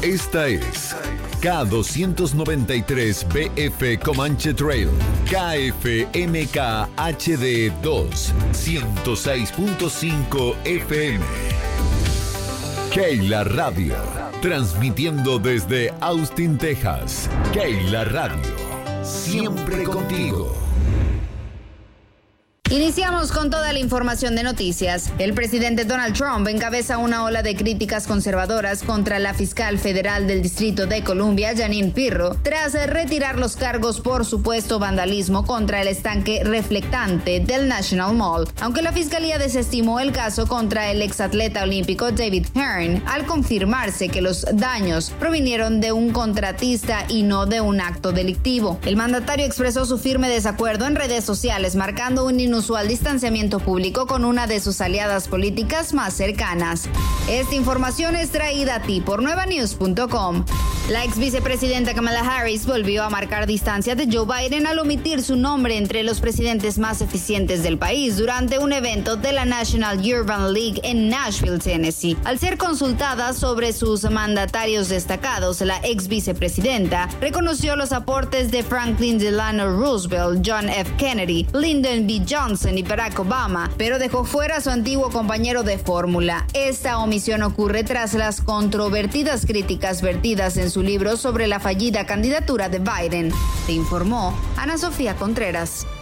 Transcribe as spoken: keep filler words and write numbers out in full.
Esta es K doscientos noventa y tres B F Comanche Trail, K F M K H D dos, ciento seis punto cinco F M. Keila Radio, transmitiendo desde Austin, Texas. Keila Radio, siempre contigo. Iniciamos con toda la información de noticias. El presidente Donald Trump encabeza una ola de críticas conservadoras contra la fiscal federal del Distrito de Columbia, Jeanine Pirro, tras retirar los cargos por supuesto vandalismo contra el estanque reflectante del National Mall, aunque la fiscalía desestimó el caso contra el exatleta olímpico David Hearn al confirmarse que los daños provinieron de un contratista y no de un acto delictivo. El mandatario expresó su firme desacuerdo en redes sociales, marcando un inusual distanciamiento público con una de sus aliadas políticas más cercanas. Esta información es traída a ti por nueva news punto com. La ex vicepresidenta Kamala Harris volvió a marcar distancia de Joe Biden al omitir su nombre entre los presidentes más eficientes del país durante un evento de la National Urban League en Nashville, Tennessee. Al ser consultada sobre sus mandatarios destacados, la ex vicepresidenta reconoció los aportes de Franklin Delano Roosevelt, John F. Kennedy, Lyndon B. Johnson y Barack Obama, pero dejó fuera a su antiguo compañero de fórmula. Esta omisión ocurre tras las controvertidas críticas vertidas en su libro sobre la fallida candidatura de Biden. Te informó Ana Sofía Contreras.